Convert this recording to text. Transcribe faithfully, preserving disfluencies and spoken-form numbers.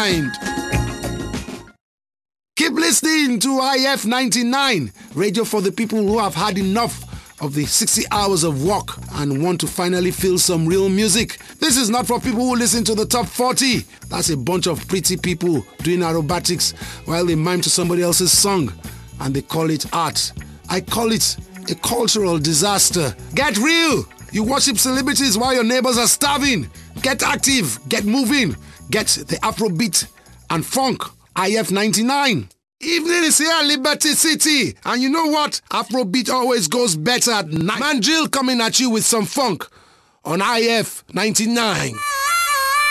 mind. Keep listening to I F ninety-nine, radio for the people who have had enough of the sixty hours of work and want to finally feel some real music. This is not for people who listen to the top forty. That's a bunch of pretty people doing aerobatics while they mime to somebody else's song, and they call it art. I call it a cultural disaster. Get real! You worship celebrities while your neighbors are starving. Get active, get moving, get the Afrobeat and funk. I F ninety-nine. Evening is here, Liberty City. And you know what? Afrobeat always goes better at night. Man Jill coming at you with some funk on I F ninety-nine.